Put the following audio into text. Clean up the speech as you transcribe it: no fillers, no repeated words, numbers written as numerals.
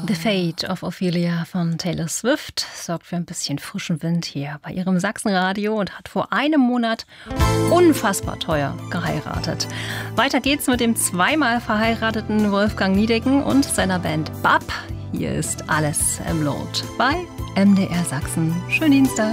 The Fate of Ophelia von Taylor Swift sorgt für ein bisschen frischen Wind hier bei ihrem Sachsenradio und hat vor einem Monat unfassbar teuer geheiratet. Weiter geht's mit dem zweimal verheirateten Wolfgang Niedecken und seiner Band BAP. Hier ist Alles im Lot bei MDR Sachsen. Schönen Dienstag.